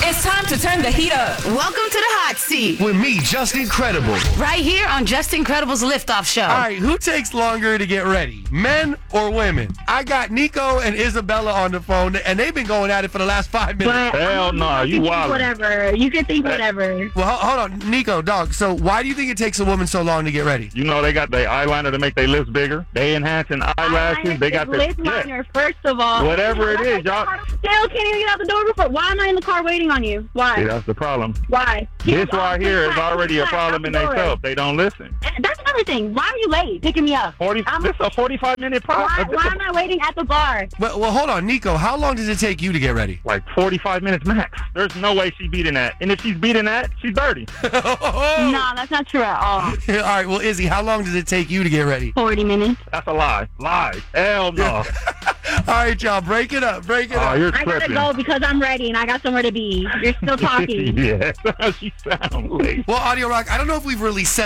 It's time to turn the heat up. Welcome to the hot seat. With me, Just Incredible. Right here on Just Incredible's Liftoff Show. All right, who takes longer to get ready, men or women? I got Nico and Isabella on the phone, and they've been going at it for the last 5 minutes. But Hell no, you wild. whatever. You can think whatever. Well, hold on, Nico, dog. So why do you think it takes a woman so long to get ready? You know they got the eyeliner to make their lips bigger. They enhancing eyelashes. They got the lip liner, first of all. Whatever it is, y'all. Still can't even get out the door before. Why am I in the car waiting on you? Why? See, that's the problem. Why? This right here is already a problem in themselves. They don't listen. That's another thing. Why are you late picking me up? This is a 45-minute problem. Why am I waiting at the bar? Well, hold on, Nico. How long does it take you to get ready? Like 45 minutes max. There's no way she's beating that. And if she's beating that, she's dirty. No, that's not true at all. All right, well, Izzy, how long does it take you to get ready? 40 minutes. That's a lie. Lie. Hell no. All right, y'all, break it up. Break it Oh, up. you're I gotta tripping. go because I'm ready and I got somewhere to be. You're still talking. Yeah, she sounds late. Well, Audio Rock, I don't know if we've really set